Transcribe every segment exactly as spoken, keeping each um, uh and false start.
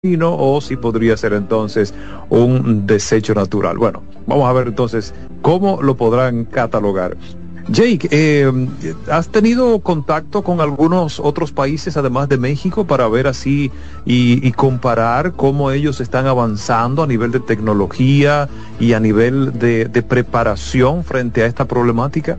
o si podría ser entonces un desecho natural. Bueno, vamos a ver entonces cómo lo podrán catalogar. Jake, eh, ¿has tenido contacto con algunos otros países además de México para ver así y, y comparar cómo ellos están avanzando a nivel de tecnología y a nivel de, de preparación frente a esta problemática?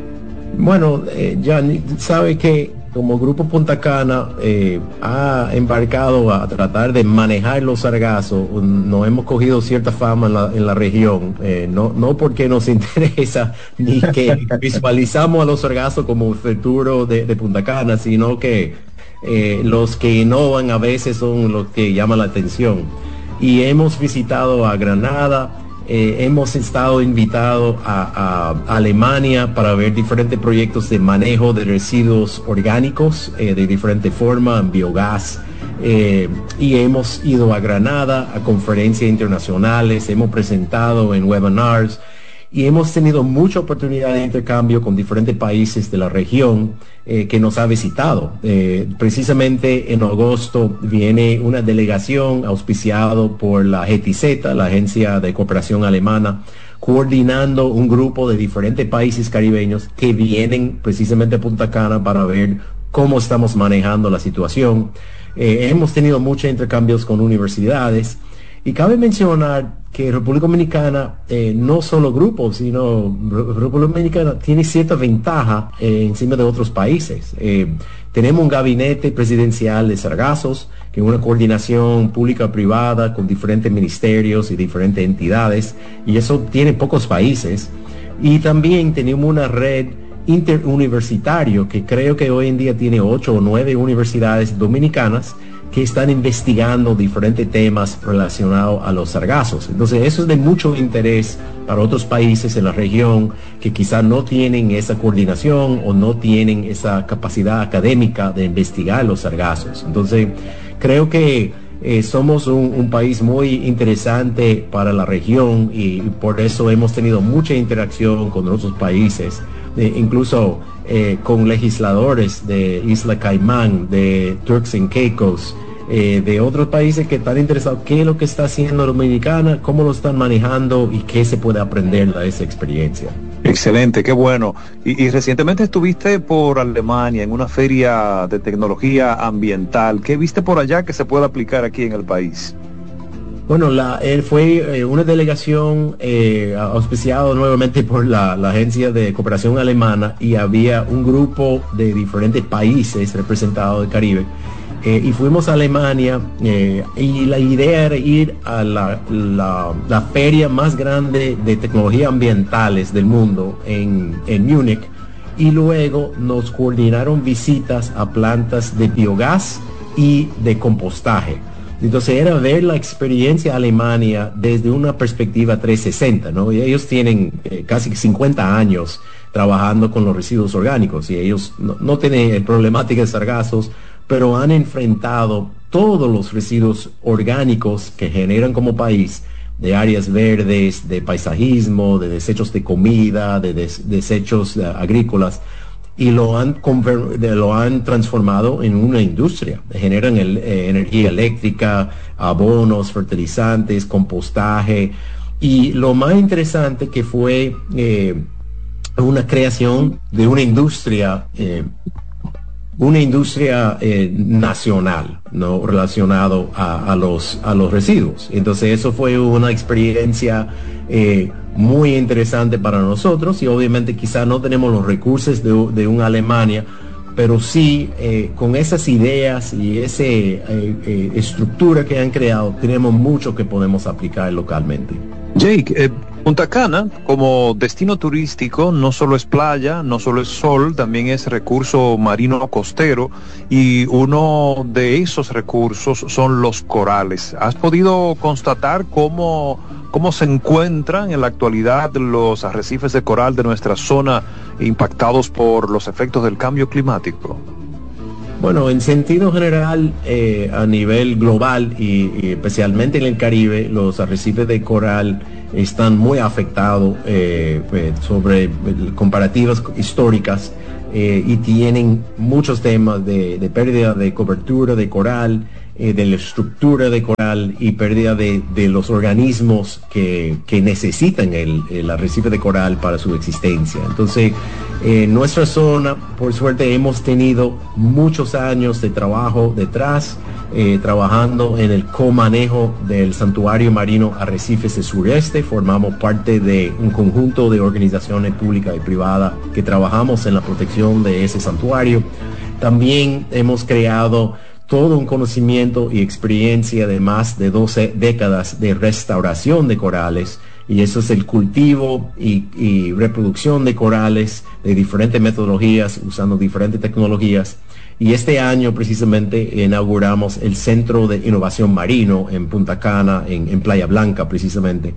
Bueno, eh, Jan, sabe que como Grupo Punta Cana eh, ha embarcado a tratar de manejar los sargazos. Nos hemos cogido cierta fama en la, en la región, eh, no, no porque nos interesa ni que visualizamos a los sargazos como futuro de, de Punta Cana, sino que eh, los que innovan a veces son los que llaman la atención. Y hemos visitado a Granada. Eh, hemos estado invitados a, a Alemania para ver diferentes proyectos de manejo de residuos orgánicos eh, de diferente forma, en biogás, eh, y hemos ido a Granada a conferencias internacionales, hemos presentado en webinars y hemos tenido mucha oportunidad de intercambio con diferentes países de la región eh, que nos ha visitado. Eh, precisamente en agosto viene una delegación auspiciado por la G T Z, la Agencia de Cooperación Alemana, coordinando un grupo de diferentes países caribeños que vienen precisamente a Punta Cana para ver cómo estamos manejando la situación. Eh, hemos tenido muchos intercambios con universidades. Y cabe mencionar que República Dominicana, eh, no solo grupos, sino República Dominicana tiene cierta ventaja eh, encima de otros países. Eh, tenemos un gabinete presidencial de sargazos, que es una coordinación pública-privada con diferentes ministerios y diferentes entidades, y eso tiene pocos países. Y también tenemos una red interuniversitaria que creo que hoy en día tiene ocho o nueve universidades dominicanas que están investigando diferentes temas relacionados a los sargazos. Entonces eso es de mucho interés para otros países en la región que quizás no tienen esa coordinación o no tienen esa capacidad académica de investigar los sargazos. Entonces creo que eh, somos un, un país muy interesante para la región y, y por eso hemos tenido mucha interacción con otros países, eh, incluso Eh, con legisladores de Isla Caimán, de Turks and Caicos, eh, de otros países que están interesados qué es lo que está haciendo Dominicana, cómo lo están manejando y qué se puede aprender de esa experiencia. Excelente, qué bueno. Y, y recientemente estuviste por Alemania en una feria de tecnología ambiental. ¿Qué viste por allá que se pueda aplicar aquí en el país? Bueno, la, él fue eh, una delegación eh, auspiciado nuevamente por la, la Agencia de Cooperación Alemana y había un grupo de diferentes países representados del Caribe eh, y fuimos a Alemania eh, y la idea era ir a la, la, la feria más grande de tecnología ambientales del mundo en, en Múnich y luego nos coordinaron visitas a plantas de biogás y de compostaje. Entonces era ver la experiencia de Alemania desde una perspectiva trescientos sesenta, ¿no? Y ellos tienen eh, casi cincuenta años trabajando con los residuos orgánicos y ellos no, no tienen problemática de sargazos, pero han enfrentado todos los residuos orgánicos que generan como país, de áreas verdes, de paisajismo, de desechos de comida, de des desechos uh, agrícolas, y lo han, lo han transformado en una industria. Generan el, eh, energía eléctrica, abonos, fertilizantes, compostaje. Y lo más interesante que fue eh, una creación de una industria, eh, una industria eh, nacional, ¿no? Relacionado a, a, los, a los residuos. Entonces eso fue una experiencia eh, muy interesante para nosotros y obviamente quizás no tenemos los recursos de, de una Alemania, pero sí eh, con esas ideas y esa eh, eh, estructura que han creado tenemos mucho que podemos aplicar localmente. Jake, eh, Punta Cana como destino turístico no solo es playa, no solo es sol, también es recurso marino costero y uno de esos recursos son los corales. ¿Has podido constatar cómo, cómo se encuentran en la actualidad los arrecifes de coral de nuestra zona impactados por los efectos del cambio climático? Bueno, en sentido general, eh, a nivel global y, y especialmente en el Caribe, los arrecifes de coral están muy afectados eh, pues, sobre comparativas históricas eh, y tienen muchos temas de, de pérdida de cobertura de coral, eh, de la estructura de coral y pérdida de, de los organismos que, que necesitan el, el arrecife de coral para su existencia. Entonces, en eh, nuestra zona, por suerte, hemos tenido muchos años de trabajo detrás, eh, trabajando en el comanejo del Santuario Marino Arrecifes del Sureste. Formamos parte de un conjunto de organizaciones públicas y privadas que trabajamos en la protección de ese santuario. También hemos creado todo un conocimiento y experiencia de más de doce décadas de restauración de corales, y eso es el cultivo y, y reproducción de corales de diferentes metodologías, usando diferentes tecnologías. Y este año precisamente inauguramos el Centro de Innovación Marino en Punta Cana, en, en Playa Blanca precisamente,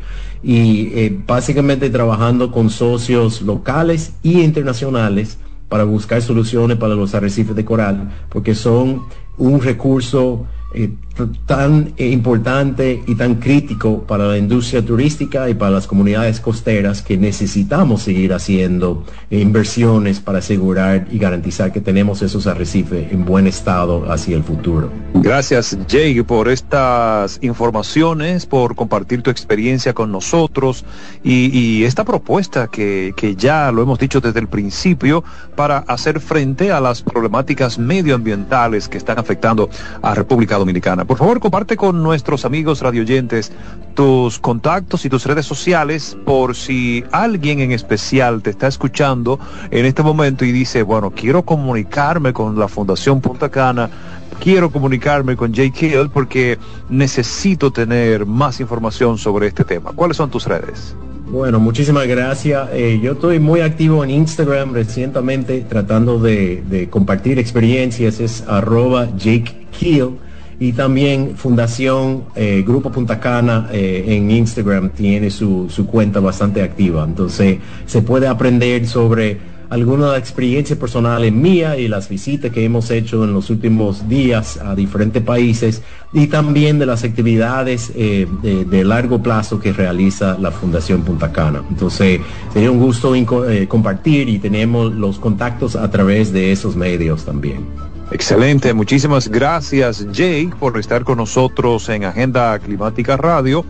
y eh, básicamente trabajando con socios locales y internacionales para buscar soluciones para los arrecifes de coral, porque son un recurso eh, tan eh, importante y tan crítico para la industria turística y para las comunidades costeras, que necesitamos seguir haciendo eh, inversiones para asegurar y garantizar que tenemos esos arrecifes en buen estado hacia el futuro. Gracias, Jay, por estas informaciones, por compartir tu experiencia con nosotros y, y esta propuesta que, que ya lo hemos dicho desde el principio, para hacer frente a las problemáticas medioambientales que están afectando a República Dominicana. Por favor, comparte con nuestros amigos radioyentes tus contactos y tus redes sociales, por si alguien en especial te está escuchando en este momento y dice, bueno, quiero comunicarme con la Fundación Punta Cana, quiero comunicarme con Jay Keel porque necesito tener más información sobre este tema. ¿Cuáles son tus redes? Bueno, muchísimas gracias. Eh, yo estoy muy activo en Instagram recientemente, tratando de, de compartir experiencias. Es arroba Jake Keel. Y también Fundación eh, Grupo Punta Cana eh, en Instagram tiene su, su cuenta bastante activa. Entonces se puede aprender sobre algunas de las experiencias personales mías y las visitas que hemos hecho en los últimos días a diferentes países, y también de las actividades eh, de, de largo plazo que realiza la Fundación Punta Cana. Entonces sería un gusto eh, compartir, y tenemos los contactos a través de esos medios también. Excelente, muchísimas gracias, Jay, por estar con nosotros en Agenda Climática Radio,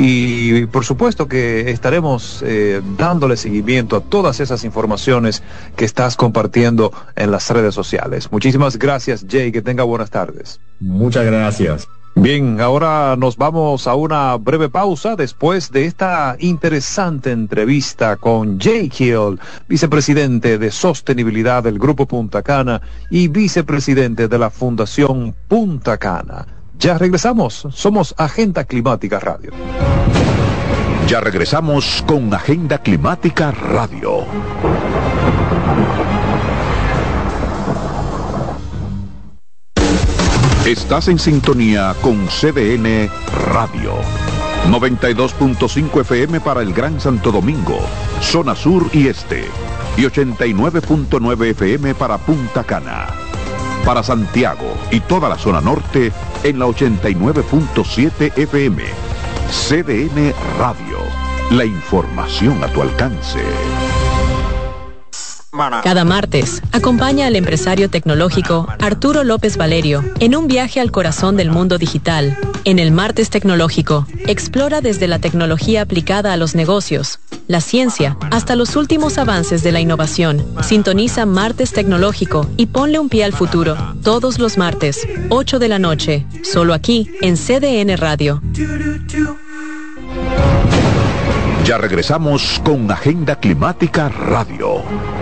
y por supuesto que estaremos eh, dándole seguimiento a todas esas informaciones que estás compartiendo en las redes sociales. Muchísimas gracias, Jay, que tenga buenas tardes. Muchas gracias. Bien, ahora nos vamos a una breve pausa después de esta interesante entrevista con Jay Keel, vicepresidente de Sostenibilidad del Grupo Punta Cana y vicepresidente de la Fundación Punta Cana. Ya regresamos, somos Agenda Climática Radio. Ya regresamos con Agenda Climática Radio. Estás en sintonía con C D N Radio. noventa y dos punto cinco F M para el Gran Santo Domingo, zona sur y este. Y ochenta y nueve punto nueve F M para Punta Cana. Para Santiago y toda la zona norte en la ochenta y nueve punto siete F M. C D N Radio. La información a tu alcance. Cada martes, acompaña al empresario tecnológico Arturo López Valerio en un viaje al corazón del mundo digital. En el Martes Tecnológico, explora desde la tecnología aplicada a los negocios, la ciencia, hasta los últimos avances de la innovación. Sintoniza Martes Tecnológico y ponle un pie al futuro. Todos los martes, ocho de la noche, solo aquí en C D N Radio. Ya regresamos con Agenda Climática Radio.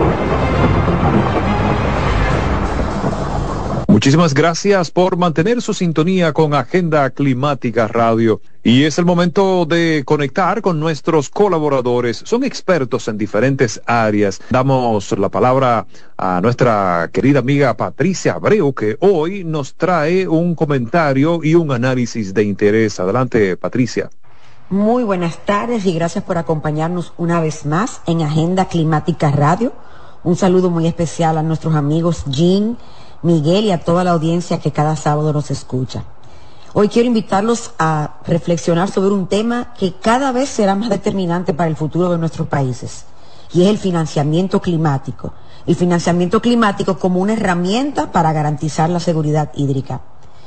Muchísimas gracias por mantener su sintonía con Agenda Climática Radio. Y es el momento de conectar con nuestros colaboradores. Son expertos en diferentes áreas. Damos la palabra a nuestra querida amiga Patricia Abreu, que hoy nos trae un comentario y un análisis de interés. Adelante, Patricia. Muy buenas tardes y gracias por acompañarnos una vez más en Agenda Climática Radio. Un saludo muy especial a nuestros amigos Jean, Miguel y a toda la audiencia que cada sábado nos escucha. Hoy quiero invitarlos a reflexionar sobre un tema que cada vez será más determinante para el futuro de nuestros países, y es el financiamiento climático. El financiamiento climático como una herramienta para garantizar la seguridad hídrica.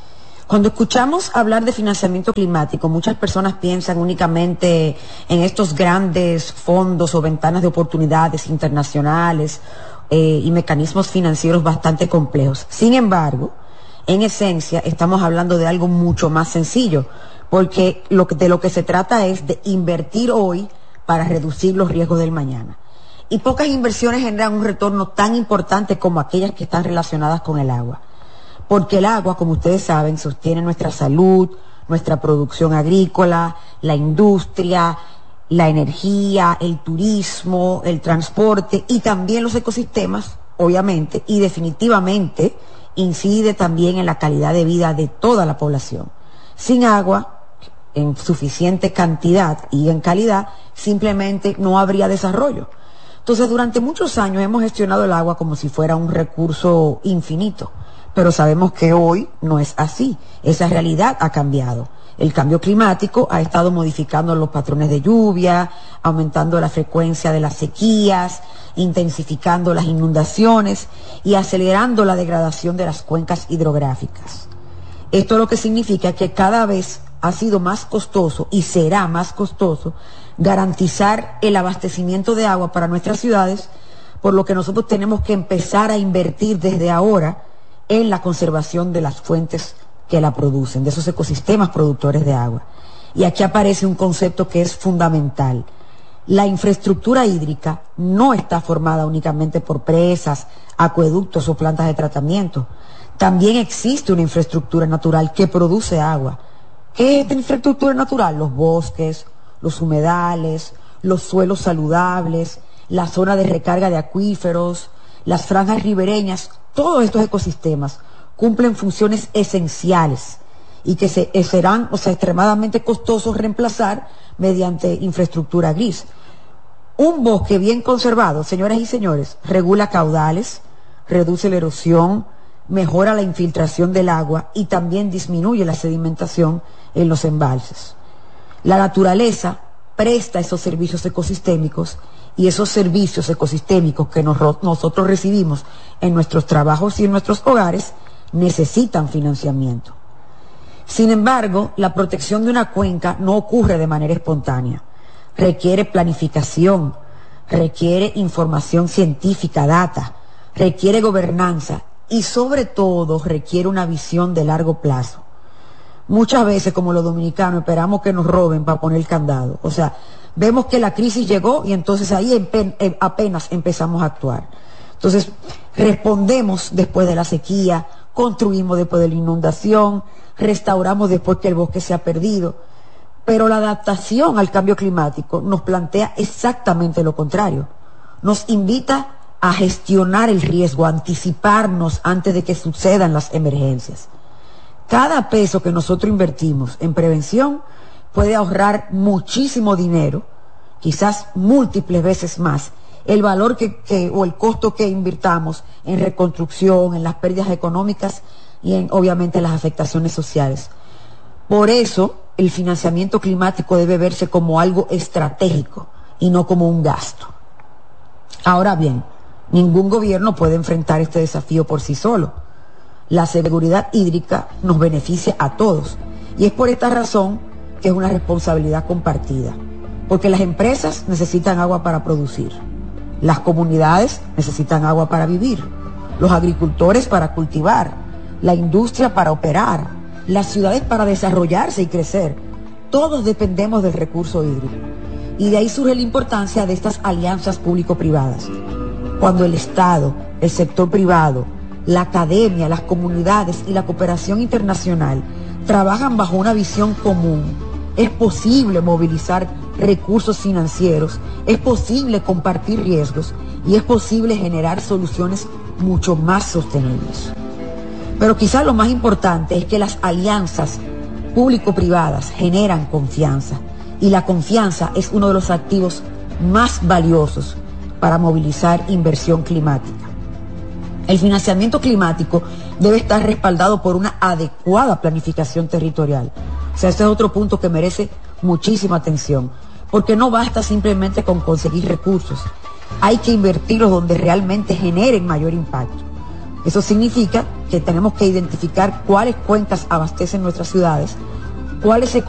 Cuando escuchamos hablar de financiamiento climático, muchas personas piensan únicamente en estos grandes fondos o ventanas de oportunidades internacionales eh, y mecanismos financieros bastante complejos. Sin embargo, en esencia, estamos hablando de algo mucho más sencillo, porque lo que, de lo que se trata es de invertir hoy para reducir los riesgos del mañana. Y pocas inversiones generan un retorno tan importante como aquellas que están relacionadas con el agua. Porque el agua, como ustedes saben, sostiene nuestra salud, nuestra producción agrícola, la industria, la energía, el turismo, el transporte y también los ecosistemas, obviamente, y definitivamente incide también en la calidad de vida de toda la población. Sin agua, en suficiente cantidad y en calidad, simplemente no habría desarrollo. Entonces, durante muchos años hemos gestionado el agua como si fuera un recurso infinito. Pero sabemos que hoy no es así. Esa realidad ha cambiado. El cambio climático ha estado modificando los patrones de lluvia, aumentando la frecuencia de las sequías, intensificando las inundaciones y acelerando la degradación de las cuencas hidrográficas. Esto lo que significa que cada vez ha sido más costoso y será más costoso garantizar el abastecimiento de agua para nuestras ciudades, por lo que nosotros tenemos que empezar a invertir desde ahora en la conservación de las fuentes que la producen, de esos ecosistemas productores de agua. Y aquí aparece un concepto que es fundamental. La infraestructura hídrica no está formada únicamente por presas, acueductos o plantas de tratamiento. También existe una infraestructura natural que produce agua. ¿Qué es esta infraestructura natural? Los bosques, los humedales, los suelos saludables, la zona de recarga de acuíferos, las franjas ribereñas. Todos estos ecosistemas cumplen funciones esenciales y que se, serán, o sea, extremadamente costosos reemplazar mediante infraestructura gris. Un bosque bien conservado, señoras y señores, regula caudales, reduce la erosión, mejora la infiltración del agua y también disminuye la sedimentación en los embalses. La naturaleza presta esos servicios ecosistémicos y esos servicios ecosistémicos que nos, nosotros recibimos en nuestros trabajos y en nuestros hogares necesitan financiamiento. Sin embargo, la protección de una cuenca no ocurre de manera espontánea. Requiere planificación, requiere información científica, data, requiere gobernanza y sobre todo requiere una visión de largo plazo. Muchas veces, como los dominicanos, esperamos que nos roben para poner el candado. O sea, vemos que la crisis llegó y entonces ahí apenas empezamos a actuar. Entonces, respondemos después de la sequía, construimos después de la inundación, restauramos después que el bosque se ha perdido. Pero la adaptación al cambio climático nos plantea exactamente lo contrario. Nos invita a gestionar el riesgo, a anticiparnos antes de que sucedan las emergencias. Cada peso que nosotros invertimos en prevención puede ahorrar muchísimo dinero, quizás múltiples veces más, el valor que, que o el costo que invirtamos en reconstrucción, en las pérdidas económicas y en, obviamente, las afectaciones sociales. Por eso, el financiamiento climático debe verse como algo estratégico y no como un gasto. Ahora bien, ningún gobierno puede enfrentar este desafío por sí solo. La seguridad hídrica nos beneficia a todos y es por esta razón que es una responsabilidad compartida, porque las empresas necesitan agua para producir, las comunidades necesitan agua para vivir, los agricultores para cultivar, la industria para operar, las ciudades para desarrollarse y crecer. Todos dependemos del recurso hídrico y de ahí surge la importancia de estas alianzas público-privadas. Cuando el Estado, el sector privado, la academia, las comunidades y la cooperación internacional trabajan bajo una visión común, es posible movilizar recursos financieros, es posible compartir riesgos y es posible generar soluciones mucho más sostenibles. Pero quizás lo más importante es que las alianzas público-privadas generan confianza y la confianza es uno de los activos más valiosos para movilizar inversión climática. El financiamiento climático debe estar respaldado por una adecuada planificación territorial. O sea, este es otro punto que merece muchísima atención, porque no basta simplemente con conseguir recursos. Hay que invertirlos donde realmente generen mayor impacto. Eso significa que tenemos que identificar cuáles cuencas abastecen nuestras ciudades, cuáles se